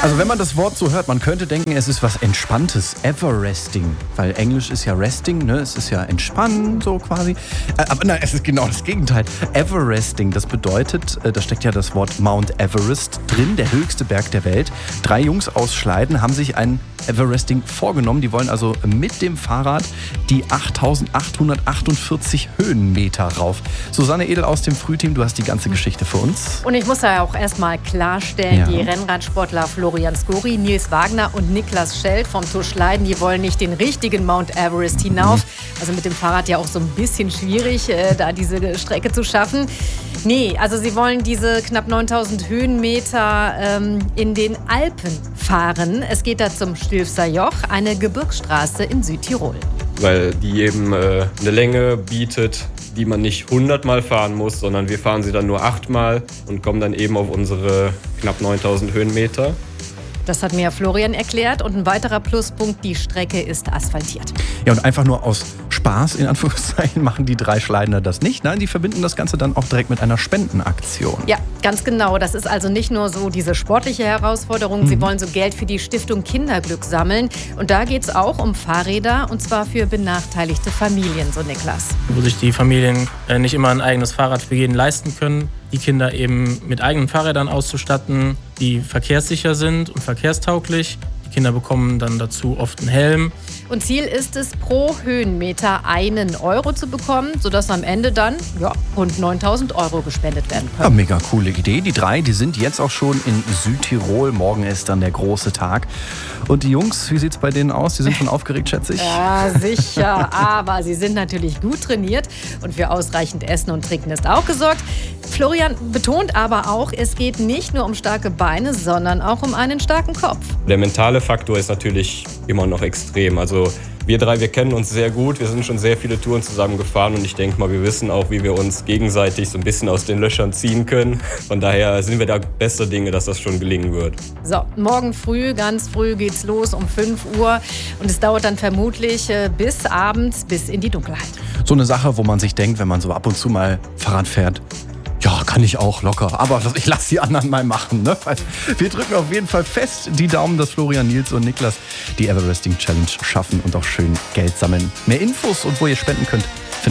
Also wenn man das Wort so hört, man könnte denken, es ist was Entspanntes, Everesting, weil Englisch ist ja Resting, ne? Es ist ja entspannen, so quasi. Aber nein, es ist genau das Gegenteil. Everesting, das bedeutet, da steckt ja das Wort Mount Everest drin, der höchste Berg der Welt. 3 Jungs aus Schleiden haben sich ein Everesting vorgenommen. Die wollen also mit dem Fahrrad die 8.848 Höhenmeter rauf. Susanne Edel aus dem Frühteam, du hast die ganze Geschichte für uns. Und ich muss ja auch erstmal klarstellen, die Rennradsportler Florian Skori, Nils Wagner und Niklas Scheld vom TuS Schleiden, die wollen nicht den richtigen Mount Everest hinauf. Also mit dem Fahrrad ja auch so ein bisschen schwierig, da diese Strecke zu schaffen. Nee, also sie wollen diese knapp 9.000 Höhenmeter in den Alpen fahren. Es geht da zum Stilfser Joch, eine Gebirgsstraße in Südtirol. Weil die eben eine Länge bietet, die man nicht 100-mal fahren muss, sondern wir fahren sie dann nur 8-mal und kommen dann eben auf unsere knapp 9.000 Höhenmeter. Das hat mir Florian erklärt. Und ein weiterer Pluspunkt, die Strecke ist asphaltiert. Ja, und einfach nur aus Spaß, in Anführungszeichen, machen die 3 Schleidener das nicht. Nein, die verbinden das Ganze dann auch direkt mit einer Spendenaktion. Ja, ganz genau. Das ist also nicht nur so diese sportliche Herausforderung. Sie wollen so Geld für die Stiftung Kinderglück sammeln. Und da geht es auch um Fahrräder, und zwar für benachteiligte Familien, so Niklas. Wo sich die Familien nicht immer ein eigenes Fahrrad für jeden leisten können, die Kinder eben mit eigenen Fahrrädern auszustatten, die verkehrssicher sind und verkehrstauglich. Die Kinder bekommen dann dazu oft einen Helm. Und Ziel ist es, pro Höhenmeter 1 Euro zu bekommen, sodass am Ende dann rund 9.000 Euro gespendet werden können. Ja, mega coole Idee. Die 3, die sind jetzt auch schon in Südtirol. Morgen ist dann der große Tag. Und die Jungs, wie sieht es bei denen aus? Die sind schon aufgeregt, schätze ich. Ja, sicher. Aber sie sind natürlich gut trainiert. Und für ausreichend Essen und Trinken ist auch gesorgt. Florian betont aber auch, es geht nicht nur um starke Beine, sondern auch um einen starken Kopf. Der mentale Faktor ist natürlich immer noch extrem. Also wir 3, wir kennen uns sehr gut. Wir sind schon sehr viele Touren zusammen gefahren und ich denke mal, wir wissen auch, wie wir uns gegenseitig so ein bisschen aus den Löchern ziehen können. Von daher sind wir da bester Dinge, dass das schon gelingen wird. So, morgen früh, ganz früh geht's los um 5 Uhr und es dauert dann vermutlich bis abends, bis in die Dunkelheit. So eine Sache, wo man sich denkt, wenn man so ab und zu mal Fahrrad fährt, ja, kann ich auch locker. Aber ich lasse die anderen mal machen. Ne? Wir drücken auf jeden Fall fest die Daumen, dass Florian, Nils und Niklas die Everesting Challenge schaffen und auch schön Geld sammeln. Mehr Infos und wo ihr spenden könnt,